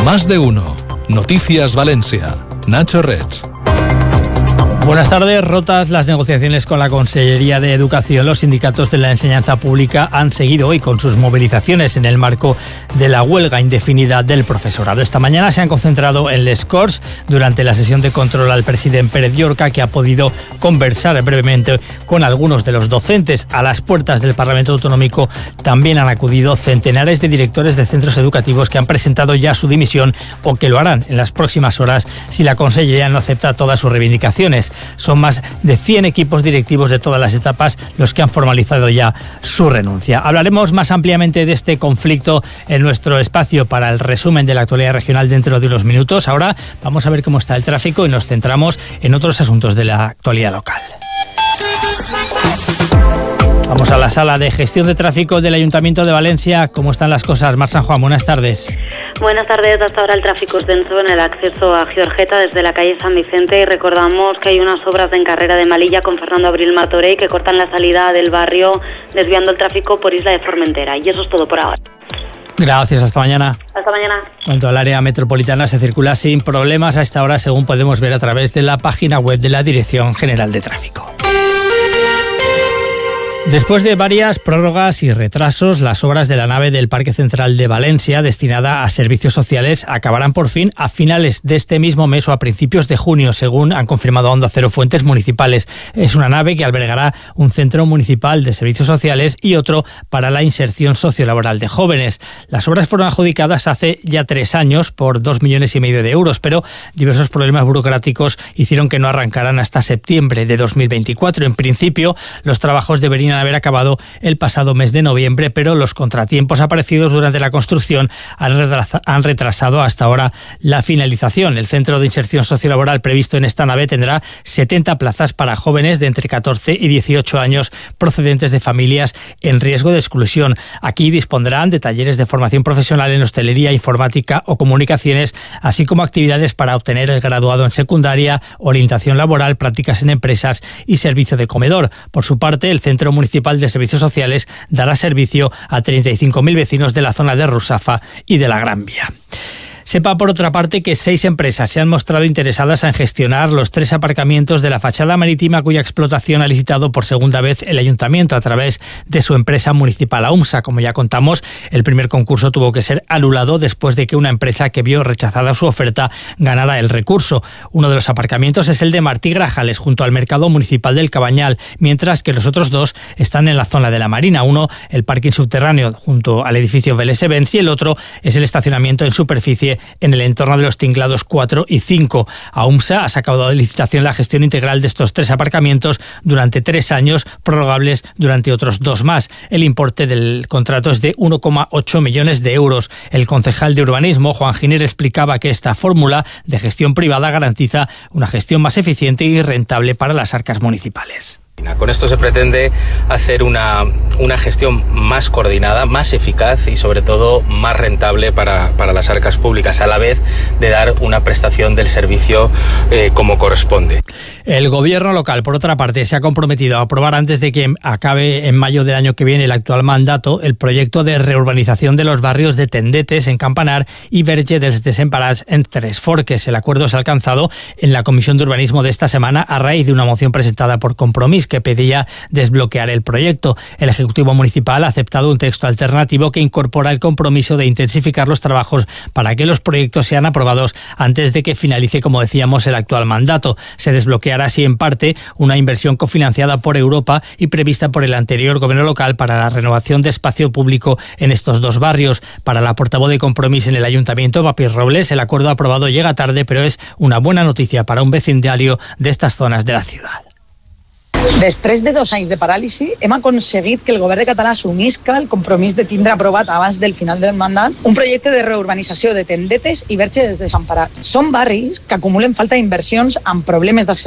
Más de uno. Noticias Valencia. Nacho Reig. Buenas tardes. Rotas las negociaciones con la Consellería de Educación, los sindicatos de la enseñanza pública han seguido hoy con sus movilizaciones en el marco de la huelga indefinida del profesorado. Esta mañana se han concentrado en Les Corts durante la sesión de control al presidente Pérez Llorca, que ha podido conversar brevemente con algunos de los docentes. A las puertas del Parlamento Autonómico también han acudido centenares de directores de centros educativos que han presentado ya su dimisión o que lo harán en las próximas horas si la Consellería no acepta todas sus reivindicaciones. Son más de 100 equipos directivos de todas las etapas los que han formalizado ya su renuncia. Hablaremos más ampliamente de este conflicto en nuestro espacio para el resumen de la actualidad regional dentro de unos minutos. Ahora vamos a ver cómo está el tráfico y nos centramos en otros asuntos de la actualidad local. Vamos a la sala de gestión de tráfico del Ayuntamiento de Valencia. ¿Cómo están las cosas? Mar San Juan, buenas tardes. Buenas tardes. Hasta ahora el tráfico es denso en el acceso a Giorgeta desde la calle San Vicente, y recordamos que hay unas obras en carrera de Malilla con Fernando Abril Martorell que cortan la salida del barrio desviando el tráfico por Isla de Formentera. Y eso es todo por ahora. Gracias, hasta mañana. Hasta mañana. En cuanto al área metropolitana, se circula sin problemas a esta hora, según podemos ver a través de la página web de la Dirección General de Tráfico. Después de varias prórrogas y retrasos, las obras de la nave del Parque Central de Valencia, destinada a servicios sociales, acabarán por fin a finales de este mismo mes o a principios de junio, según han confirmado a Onda Cero fuentes municipales. Es una nave que albergará un centro municipal de servicios sociales y otro para la inserción sociolaboral de jóvenes. Las obras fueron adjudicadas hace ya 3 años por 2,5 millones de euros, pero diversos problemas burocráticos hicieron que no arrancaran hasta septiembre de 2024. En principio, los trabajos deberían haber acabado el pasado mes de noviembre, pero los contratiempos aparecidos durante la construcción han retrasado hasta ahora la finalización. El centro de inserción sociolaboral previsto en esta nave tendrá 70 plazas para jóvenes de entre 14 y 18 años procedentes de familias en riesgo de exclusión. Aquí dispondrán de talleres de formación profesional en hostelería, informática o comunicaciones, así como actividades para obtener el graduado en secundaria, orientación laboral, prácticas en empresas y servicio de comedor. Por su parte, el Centro Municipal de Servicios Sociales dará servicio a 35.000 vecinos de la zona de Rusafa y de la Gran Vía. Sepa, por otra parte, que 6 empresas se han mostrado interesadas en gestionar los 3 aparcamientos de la fachada marítima cuya explotación ha licitado por segunda vez el Ayuntamiento a través de su empresa municipal AUMSA. Como ya contamos, el primer concurso tuvo que ser anulado después de que una empresa que vio rechazada su oferta ganara el recurso. Uno de los aparcamientos es el de Martí Grajales, junto al Mercado Municipal del Cabañal, mientras que los otros 2 están en la zona de la Marina. Uno, el parking subterráneo junto al edificio Vélez-Events, y el otro es el estacionamiento en superficie en el entorno de los Tinglados 4 y 5. AUMSA ha sacado de licitación la gestión integral de estos 3 aparcamientos durante 3 años, prorrogables durante otros 2 más. El importe del contrato es de 1,8 millones de euros. El concejal de urbanismo, Juan Giner, explicaba que esta fórmula de gestión privada garantiza una gestión más eficiente y rentable para las arcas municipales. Con esto se pretende hacer una gestión más coordinada, más eficaz y sobre todo más rentable para las arcas públicas, a la vez de dar una prestación del servicio como corresponde. El gobierno local, por otra parte, se ha comprometido a aprobar antes de que acabe en mayo del año que viene el actual mandato el proyecto de reurbanización de los barrios de Tendetes en Campanar y Verge dels Desemparats en Tres Forques. El acuerdo se ha alcanzado en la Comisión de Urbanismo de esta semana a raíz de una moción presentada por Compromís que pedía desbloquear el proyecto. El Ejecutivo Municipal ha aceptado un texto alternativo que incorpora el compromiso de intensificar los trabajos para que los proyectos sean aprobados antes de que finalice, como decíamos, el actual mandato. Se desbloqueará así en parte una inversión cofinanciada por Europa y prevista por el anterior gobierno local para la renovación de espacio público en estos 2 barrios. Para la portavoz de Compromís en el Ayuntamiento, Papi Robles, el acuerdo aprobado llega tarde, pero es una buena noticia para un vecindario de estas zonas de la ciudad. Després de 2 anys de paràlisi, hem aconseguit que el govern de Català assumisca el compromís de tindre aprovat abans del final del mandat un projecte de reurbanització de Tendetes i Verge dels Desemparats. Són barris que acumulen falta d'inversions amb problemes d'accés